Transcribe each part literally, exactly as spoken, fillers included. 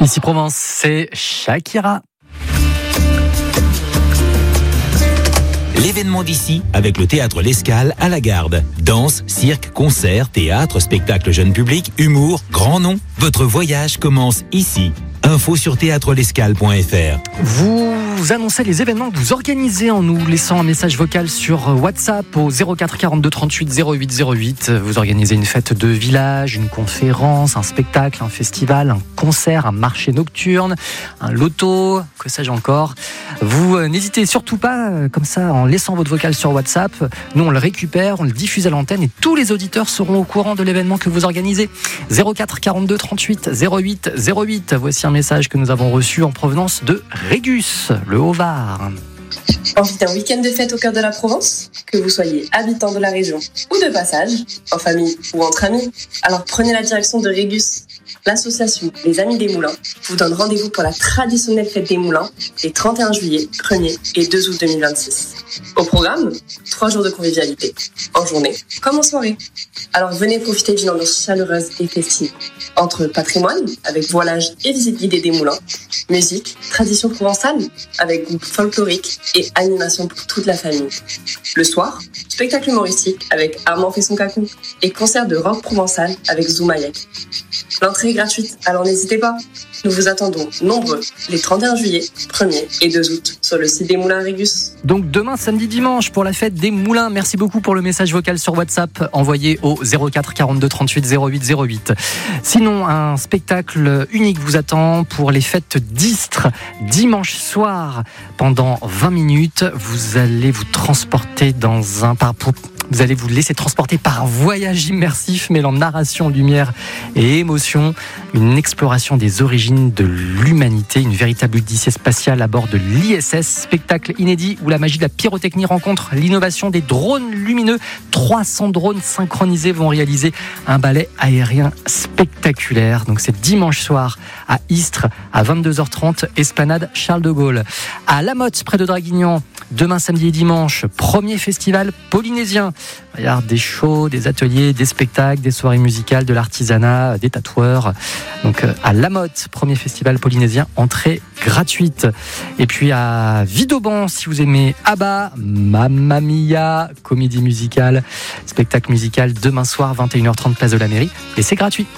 Ici Provence, c'est Shakira. L'événement d'ici avec le théâtre L'Escale à la Garde. Danse, cirque, concert, théâtre, spectacle jeune public, humour, grand nom. Votre voyage commence ici. Info sur théâtre lescale point f r. Vous annoncez les événements que vous organisez en nous laissant un message vocal sur WhatsApp au zéro quatre quarante-deux trente-huit zéro huit zéro huit. Vous organisez une fête de village, une conférence, un spectacle, un festival, un concert, un marché nocturne, un loto, que sais-je encore. Vous euh, n'hésitez surtout pas, euh, comme ça, en laissant votre vocal sur WhatsApp. Nous, on le récupère, on le diffuse à l'antenne et tous les auditeurs seront au courant de l'événement que vous organisez. zéro quatre quarante-deux trente-huit zéro huit zéro huit. Voici un message que nous avons reçu en provenance de Régus, le Haut-Var. Envie d'un week-end de fête au cœur de la Provence ? Que vous soyez habitant de la région ou de passage, en famille ou entre amis, alors prenez la direction de Régus. L'association Les Amis des Moulins vous donne rendez-vous pour la traditionnelle fête des Moulins les trente et un juillet, premier et deux août deux mille vingt-six. Au programme, trois jours de convivialité, en journée comme en soirée. Alors venez profiter d'une ambiance chaleureuse et festive. Entre patrimoine, avec voilage et visite guidée des moulins, musique, tradition provençale, avec groupe folklorique et animation pour toute la famille. Le soir, spectacle humoristique avec Armand fait son cacou et concert de rock provençal avec Zoumaïek. L'entrée est gratuite, alors n'hésitez pas. Nous vous attendons nombreux les trente et un juillet, premier et deux août sur le site des Moulins Régus. Donc demain, samedi, dimanche pour la fête des Moulins. Merci beaucoup pour le message vocal sur WhatsApp envoyé au zéro quatre quarante-deux trente-huit zéro huit zéro huit. Sinon, un spectacle unique vous attend pour les fêtes d'Istres dimanche soir. Pendant vingt minutes, vous allez vous transporter dans un parcours. Vous allez vous laisser transporter par un voyage immersif mêlant narration, lumière et émotion. Une exploration des origines de l'humanité, une véritable odyssée spatiale à bord de l'I S S. Spectacle inédit où la magie de la pyrotechnie rencontre l'innovation des drones lumineux. trois cents drones synchronisés vont réaliser un ballet aérien spectaculaire. Donc c'est dimanche soir à Istres à vingt-deux heures trente, esplanade Charles de Gaulle. À La Motte, près de Draguignan, demain samedi et dimanche, premier festival polynésien. Il y a des shows, des ateliers, des spectacles, des soirées musicales, de l'artisanat, des tatoueurs. Donc à La Motte, premier festival polynésien, entrée gratuite. Et puis à Vidauban, si vous aimez ABBA, Mamma Mia, comédie musicale, spectacle musical demain soir, vingt et une heures trente, place de la mairie. Et c'est gratuit.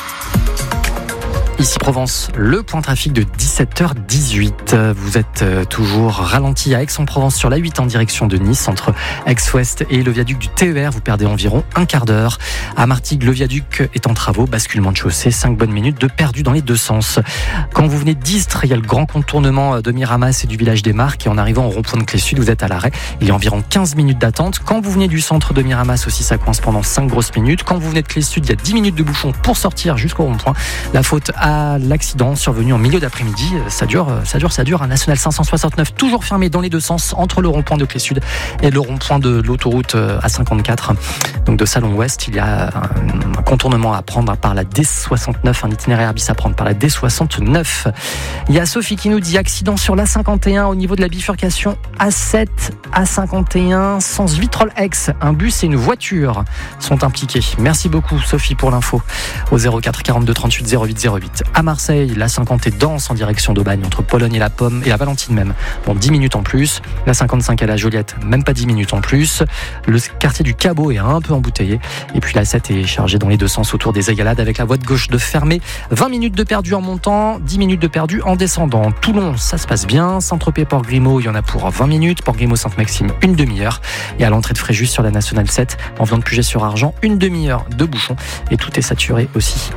Ici Provence, le point trafic de dix-sept heures dix-huit. Vous êtes toujours ralenti à Aix-en-Provence sur la huit en direction de Nice, entre Aix-Ouest et le viaduc du T E R. Vous perdez environ un quart d'heure. À Martigues, le viaduc est en travaux, basculement de chaussée, cinq bonnes minutes de perdu dans les deux sens. Quand vous venez d'Istres, il y a le grand contournement de Miramas et du village des Marques. Et en arrivant au rond-point de Clé-Sud, vous êtes à l'arrêt. Il y a environ quinze minutes d'attente. Quand vous venez du centre de Miramas aussi, ça coince pendant cinq grosses minutes. Quand vous venez de Clé-Sud, il y a dix minutes de bouchon pour sortir jusqu'au rond-point. La faute à À l'accident survenu en milieu d'après-midi. Ça dure, ça dure, ça dure. Un national cinq cent soixante-neuf toujours fermé dans les deux sens entre le rond-point de Clé-Sud et le rond-point de l'autoroute A cinquante-quatre. Donc de Salon-Ouest, il y a un contournement à prendre par la D soixante-neuf, un itinéraire bis à prendre par la D soixante-neuf. Il y a Sophie qui nous dit accident sur l'A cinquante et un au niveau de la bifurcation A sept, A cinquante et un, sens Vitrolles-Aix. Un bus et une voiture sont impliqués. Merci beaucoup Sophie pour l'info au zéro quatre quarante-deux trente-huit zéro huit zéro huit. À Marseille, la cinquante est dense en direction d'Aubagne, entre Pologne et la Pomme et la Valentine même. Bon, dix minutes en plus. La cinquante-cinq à la Joliette, même pas dix minutes en plus. Le quartier du Cabot est un peu embouteillé. Et puis la sept est chargée dans les deux sens autour des Égalades avec la voie de gauche de fermée. vingt minutes de perdu en montant, dix minutes de perdu en descendant. Toulon, ça se passe bien. Saint-Tropez, Port-Grimaud, il y en a pour vingt minutes. Port-Grimaud, Sainte-Maxime, une demi-heure. Et à l'entrée de Fréjus sur la Nationale sept, en venant de Puget-sur-Argent, une demi-heure de bouchon. Et tout est saturé aussi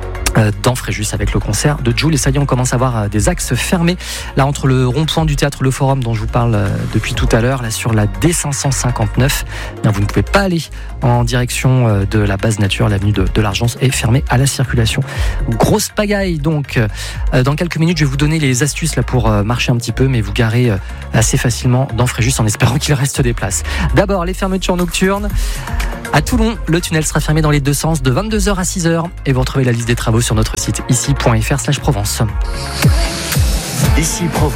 dans Fréjus avec le concert de Jul. Et ça y est, on commence à voir des axes fermés là entre le rond-point du théâtre Le Forum dont je vous parle depuis tout à l'heure, là sur la D cinq cent cinquante-neuf. Bien, vous ne pouvez pas aller en direction de la base nature. L'avenue de, de l'Argence est fermée à la circulation. Grosse pagaille donc. Dans quelques minutes, je vais vous donner les astuces là pour marcher un petit peu, mais vous garez assez facilement dans Fréjus en espérant qu'il reste des places. D'abord, les fermetures nocturnes. À Toulon, le tunnel sera fermé dans les deux sens de vingt-deux heures à six heures. Et vous retrouvez la liste des travaux sur notre site ici point f r slash Provence. Ici Provence.